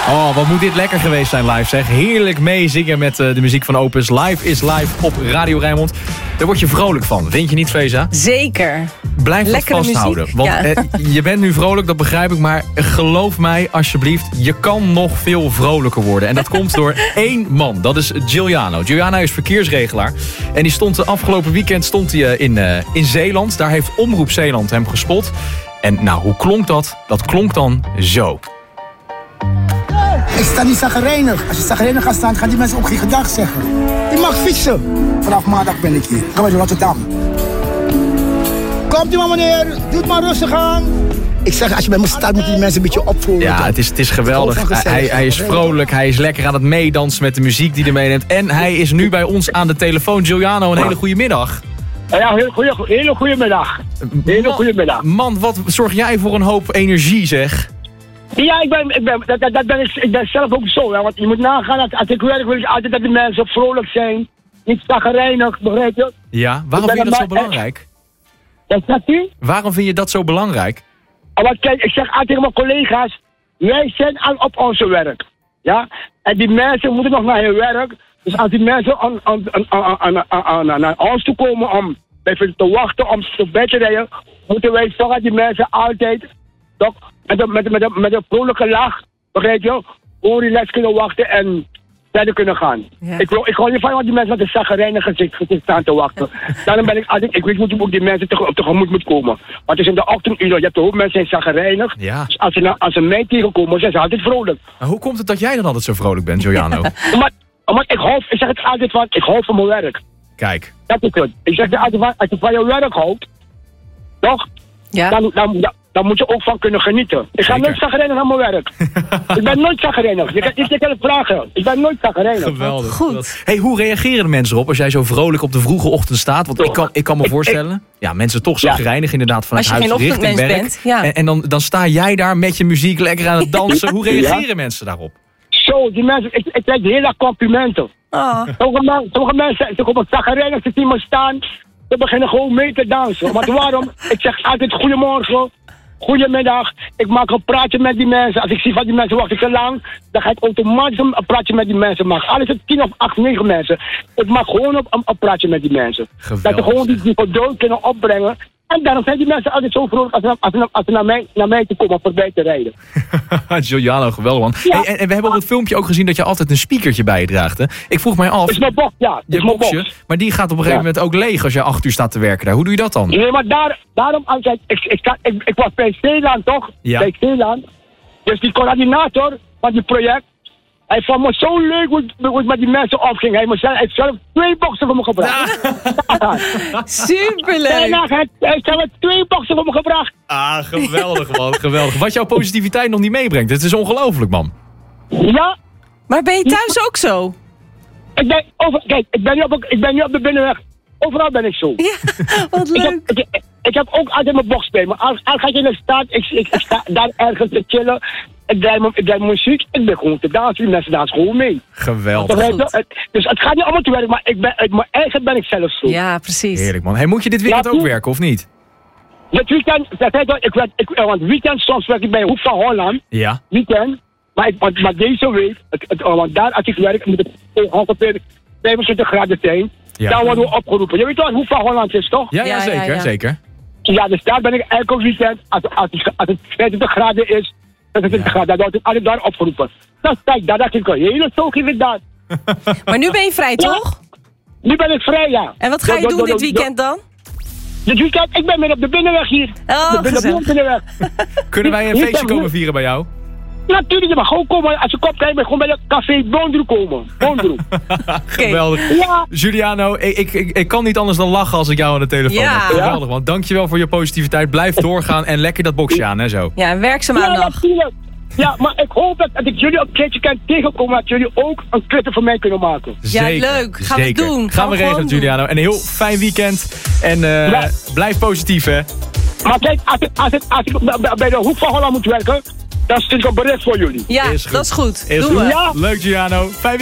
Oh, wat moet dit lekker geweest zijn live, zeg. Heerlijk meezingen met de muziek van Opus. Live is live op Radio Rijnmond. Daar word je vrolijk van, vind je niet, Feza? Zeker. Blijf dat vasthouden. Muziek. Want je bent nu vrolijk, dat begrijp ik. Maar geloof mij, alsjeblieft, je kan nog veel vrolijker worden. En dat komt door één man. Dat is Giuliano. Giuliano is verkeersregelaar. En die stond afgelopen weekend in Zeeland. Daar heeft Omroep Zeeland hem gespot. En nou, hoe klonk dat? Dat klonk dan zo. Ik sta niet zagrijnig. Als je zagrijnig gaat staan, gaan die mensen ook geen gedag zeggen. Je mag fietsen. Vanaf maandag ben ik hier. Ga maar naar Rotterdam. Komt u maar, meneer. Doe het maar rustig aan. Ik zeg, als je bij me staat, moet je die mensen een beetje opvoeren. Ja, het is geweldig. Hij is vrolijk, hij is lekker aan het meedansen met de muziek die hij meeneemt. En hij is nu bij ons aan de telefoon. Giuliano, een hele goede middag. Ja, hele goede middag. Hele goede middag. Man, wat zorg jij voor een hoop energie, zeg. Ja, ik ben zelf ook zo. Hè, want je moet nagaan, als ik werk wil ik altijd dat de mensen vrolijk zijn. Niet zagrijnig, begrijp je? Ja, waarom vind je dat zo belangrijk? Wat zegt u? Waarom vind je dat zo belangrijk? Want kijk, ik zeg altijd tegen mijn collega's, wij zijn al op onze werk. Ja? En die mensen moeten nog naar hun werk. Dus als die mensen naar ons toe komen om bijvoorbeeld te wachten om bij te rijden, moeten wij zorgen dat die mensen altijd toch, met een vrolijke lach, begrijp je, hoe relaxed kunnen wachten en verder kunnen gaan. Ja. Ik hou niet van wat die mensen met een zagrijnig gezicht staan te wachten. Daarom ben ik altijd, ik weet hoe ook die mensen tegemoet moet komen. Want het is in de ochtenduur, je hebt de hoop mensen zijn zagrijnig. Ja. Dus als ze mij tegenkomen, zijn ze altijd vrolijk. Maar hoe komt het dat jij dan altijd zo vrolijk bent, Giuliano? Maar ik zeg het altijd van, ik hou van mijn werk. Kijk. Dat is het. Ik zeg het altijd van, als je van je werk houdt, toch? Ja. Dan moet je ook van kunnen genieten. Ik ga nooit zagrijnig naar mijn werk. Ik ben nooit zagrijnig. Je kan het vragen. Ik ben nooit zagrijnig. Geweldig. Goed. Hey, hoe reageren de mensen erop als jij zo vrolijk op de vroege ochtend staat? Want ik kan me voorstellen, mensen toch zagrijnig inderdaad vanuit huis richting werk. Bent, ja. En dan sta jij daar met je muziek lekker aan het dansen. Hoe reageren mensen daarop? Zo, die mensen, ik krijg heel erg complimenten. Oh. Sommige mensen, op een zagrijnig team staan, ze beginnen gewoon mee te dansen. Maar waarom? Ik zeg altijd goedemorgen. Goedemiddag, ik maak een praatje met die mensen. Als ik zie van die mensen wachten te lang, dan ga ik automatisch een praatje met die mensen maken. Al is het 10 of 8, 9 mensen. Ik maak gewoon een praatje met die mensen. Geweldig. Dat ze gewoon die geduld kunnen opbrengen. En daarom zijn die mensen altijd zo vrolijk als ze naar mij te komen voorbij te rijden. Giuliano, geweldig man. Ja. Hey, en we hebben op het filmpje ook gezien dat je altijd een speakertje bij je draagt. Hè? Ik vroeg mij af... Dat is mijn box, ja. Dat is mijn box. Maar die gaat op een gegeven moment ook leeg als je 8 uur staat te werken daar. Hoe doe je dat dan? Nee, maar daarom... Ik was bij Zeeland, toch? Ja. Bij Zeeland. Dus die coördinator van die project... Hij vond me zo leuk hoe het met die mensen opging. Hij heeft zelf 2 boxen voor me gebracht. Ja. Superleuk. Hij heeft zelf 2 boxen voor me gebracht. Ah, geweldig man, geweldig. Wat jouw positiviteit nog niet meebrengt. Het is ongelooflijk, man. Ja. Maar ben je thuis ook zo? Kijk, ik ben nu op de binnenweg. Overal ben ik zo. Ja, wat leuk. Ik heb ook altijd mijn box bij me. Als ga ik in de stad, ik sta daar ergens te chillen. Ik draai muziek, ik ben gewoon te dansen. Die mensen dansen gewoon mee. Geweldig. Dus het gaat niet allemaal te werken, maar uit mijn eigen ben ik zelf zo. Ja, precies. Heerlijk man. Hey, moet je dit weekend ook werken, of niet? Dit weekend, want weekend soms werk ik bij Hoek van Holland. Ja. Weekend. Maar deze week, want daar als ik werk, moet het ongeveer 25 graden zijn. Ja. Daar worden we opgeroepen. Je weet wel wat Hoek van Holland is, toch? Ja, zeker. Ja, dus daar ben ik elke weekend, als het 25 graden is, dan wordt het altijd daar opgeroepen. Dan sta ik daar, dat ik een hele zoog inderdaad. Maar nu ben je vrij, toch? Nu ben ik vrij, ja. En wat ga je doen dit weekend dan? Dit weekend, ik ben weer op de binnenweg hier. Oh, de binnenweg. Kunnen wij een feestje komen vieren bij jou? Natuurlijk, je mag gewoon komen. Als je komt, kan je gewoon bij het café Bondroe komen. Bondroe. Geweldig. Ja. Giuliano, ik kan niet anders dan lachen als ik jou aan de telefoon heb. Geweldig, man. Dankjewel voor je positiviteit. Blijf doorgaan en lekker dat boxje aan, hè, zo. Ja, werkzaam aan nog. Natuurlijk. Ja, maar ik hoop dat ik jullie een keertje kan tegenkomen, dat jullie ook een clip voor mij kunnen maken. Zeker, ja, leuk. Gaan we doen. Gaan we regelen, Giuliano. En een heel fijn weekend. En blijf positief, hè. Maar kijk, als ik bij de Hoek van Holland moet werken, dan stuur ik een bericht voor jullie. Ja, dat is goed. Doen we. Ja. Leuk, Giuliano. Fijn